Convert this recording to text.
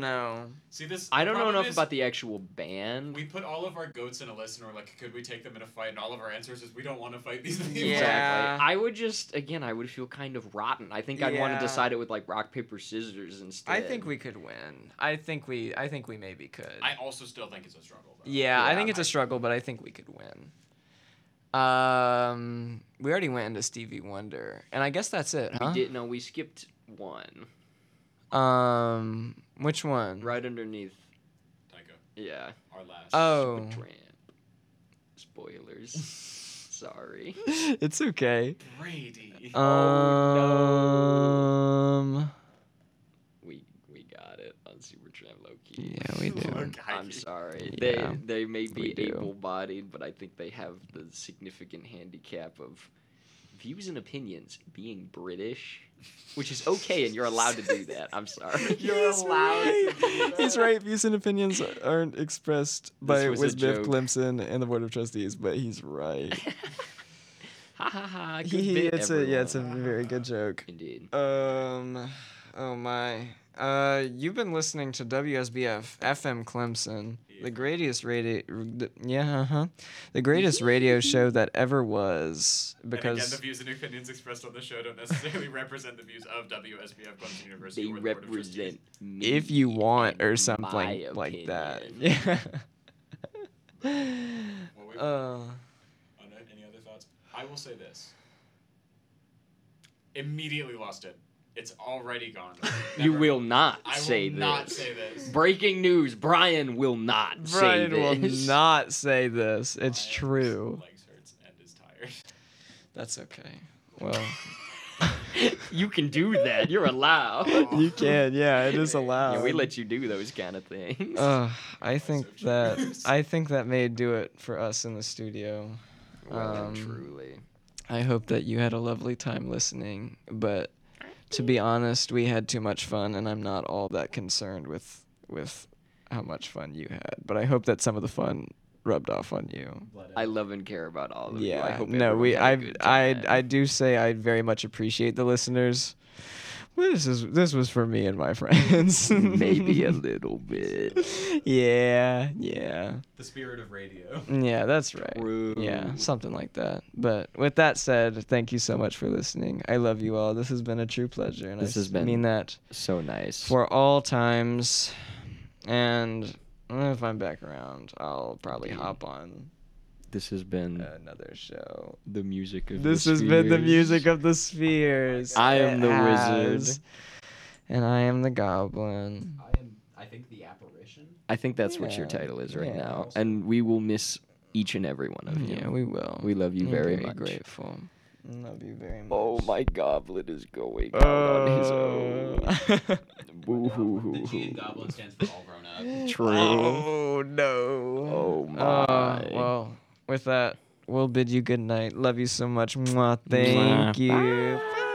know. See, the I don't know problem enough is about the actual band. We put all of our goats in a list, and we're like, could we take them in a fight? And all of our answers is we don't want to fight these people. Yeah. Exactly. I would just, again, I would feel kind of rotten. I think I'd want to Yeah. decide it with like rock paper scissors instead. I think we could win. I think we maybe could. I also still think it's a struggle, though. Yeah, I Yeah, think it's a struggle, but I think we could win. We already went into Stevie Wonder, and I guess that's it, huh? We did. No, we skipped one Which one? right underneath. Tycho, Yeah. our last. Oh, Tramp. Spoilers. Sorry. it's okay. Brady. We got it on Supertramp low key. Yeah, we do. Look, I'm sorry. Yeah, They may we be do. able-bodied, but I think they have the significant handicap of views and opinions being British, which is okay, and you're allowed to do that. I'm sorry. You're allowed to do that. He's right. Views and opinions aren't expressed by was a Wisbiff, joke. Clemson, and the Board of Trustees, but he's right. Ha ha ha. Good He, bit, it's a everyone. very good joke. Indeed. Oh my. You've been listening to WSBF FM Clemson, the greatest radio. The greatest radio show that ever was. And again, Because the views and opinions expressed on this show don't necessarily represent the views of WSBF Clemson University They or the Board of Trustees. represent me. if you want or in something my like that. opinion. Yeah. Well, we- Any other thoughts? I will say this. Immediately lost it. It's already gone. You Never. will not I say will not this. say this. Breaking news: Brian will not Brian say will this. not say this. It's Brian's true. legs hurts and is tired. That's okay. Well, You can do that. You're allowed. you can. Yeah, it is allowed. Yeah, we let you do those kind of things. I think so that true. I think that may do it for us in the studio. Well and truly. I hope that you had a lovely time listening, but to be honest, we had too much fun, and I'm not all that concerned with how much fun you had. But I hope that some of the fun rubbed off on you. I love and care about all of you. I Yeah, hope no, everyone had a good time. I do say I very much appreciate the listeners. Well, this was for me and my friends. Maybe a little bit. Yeah. The spirit of radio. Yeah, that's right. True. Yeah, something like that. But with that said, thank you so much for listening. I love you all. This has been a true pleasure, and This I has been mean that So nice. for all times. And if I'm back around, I'll probably hop on This has been another show. the music of This the has been the Spheres. music of the Spheres. I am It the has. wizard. And I am the goblin. I think the apparition. I think that's what your Yeah, title is right yeah. now. And we will miss each and every one of you. Yeah, we will. We love you I'm very much. grateful. Love you very much. Oh, my goblet is going out on his own. Boo hoo hoo The G in hoo. Goblin stands for all grown up. True. Oh no. Oh, my. Well, with that, we'll bid you good night. Love you so much. Mwah. Thank Mwah. you.